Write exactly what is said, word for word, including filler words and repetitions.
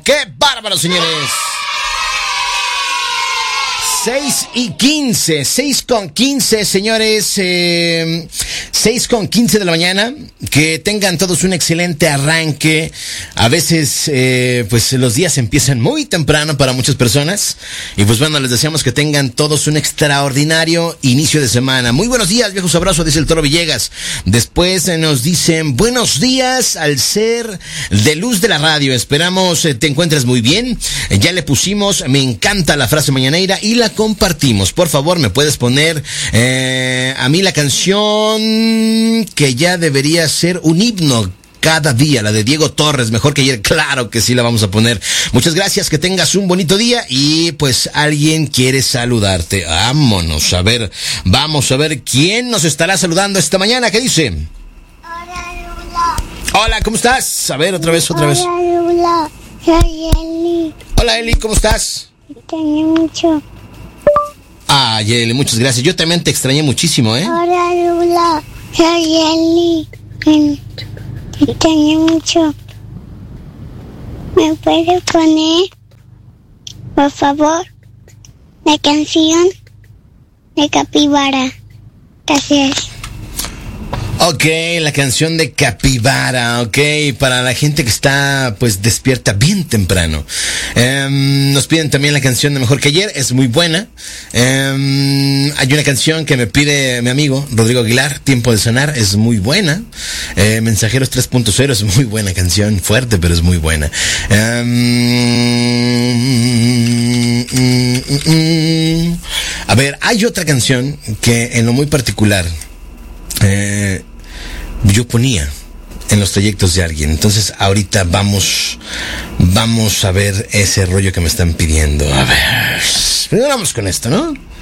¡Qué bárbaro, señores! seis y quince, seis con quince, señores, eh, seis con quince de la mañana. Que tengan todos un excelente arranque. A veces, eh, pues los días empiezan muy temprano para muchas personas. Y pues bueno, les deseamos que tengan todos un extraordinario inicio de semana. Muy buenos días, viejos abrazos, dice el Toro Villegas. Después eh, nos dicen, buenos días al ser de luz de la radio. Esperamos eh, te encuentres muy bien. Eh, ya le pusimos, me encanta la frase mañanera y la compartimos. Por favor, me puedes poner eh, a mí la canción que ya debería ser un himno cada día, la de Diego Torres, mejor que ayer. Claro que sí la vamos a poner. Muchas gracias, que tengas un bonito día. Y pues alguien quiere saludarte. Vámonos a ver, vamos a ver quién nos estará saludando esta mañana. ¿Qué dice? Hola, Lula. Hola, ¿cómo estás? A ver, otra vez, otra vez. Hola, Lula. Soy Eli. Hola, Eli, ¿cómo estás? Te extrañé mucho. Ay, Eli, muchas gracias. Yo también te extrañé muchísimo, ¿eh? Hola, Lula. Soy Eli. Te extrañé mucho. ¿Me puedes poner, por favor, la canción de Capibara? Gracias. Ok, la canción de Capibara, ok, para la gente que está pues despierta bien temprano. Um, nos piden también la canción de Mejor que Ayer, es muy buena. Um, hay una canción que me pide mi amigo Rodrigo Aguilar, Tiempo de Sanar, es muy buena. Eh, Mensajeros tres punto cero es muy buena canción, fuerte pero es muy buena. Um, mm, mm, mm. A ver, hay otra canción que en lo muy particular Eh, yo ponía en los trayectos de alguien. Entonces ahorita vamos Vamos a ver ese rollo que me están pidiendo. A ver, primero vamos con esto, ¿no?